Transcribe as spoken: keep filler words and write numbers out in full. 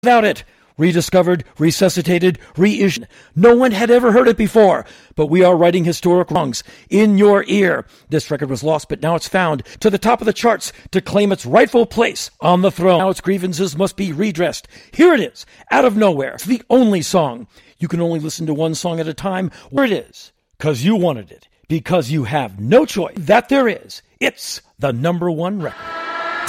without it. Rediscovered, resuscitated, reissued. No one had ever heard it before, but we are righting historic wrongs in your ear. This record was lost, but now it's found to the top of the charts to claim its rightful place on the throne. Now its grievances must be redressed. Here it is, out of nowhere. It's the only song. You can only listen to one song at a time. Where it is, because you wanted it, because you have no choice. That there is. It's the number one record.